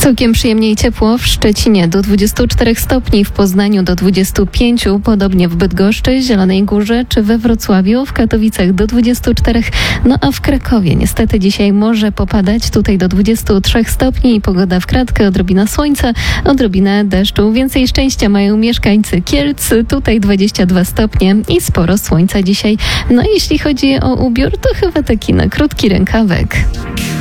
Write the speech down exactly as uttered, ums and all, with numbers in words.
Całkiem przyjemnie i ciepło w Szczecinie do dwudziestu czterech stopni, w Poznaniu do dwudziestu pięciu, podobnie w Bydgoszczy, Zielonej Górze czy we Wrocławiu, w Katowicach do dwudziestu czterech, no a w Krakowie niestety dzisiaj może popadać, tutaj do dwudziestu trzech stopni i pogoda w kratkę, odrobina słońca, odrobinę deszczu. Więcej szczęścia mają mieszkańcy Kielc, tutaj dwadzieścia dwa stopnie i sporo słońca dzisiaj. No i jeśli chodzi o ubiór, to chyba taki na krótki rękawek.